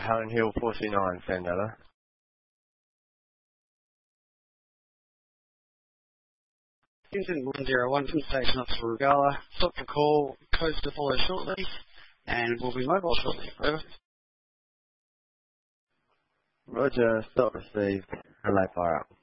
Helen Hill 429, send Ella. Houston 101 from Station Officer Regala. Stop the call, codes to follow shortly, and we'll be mobile shortly. Over. Roger, stop received. Relay fire up.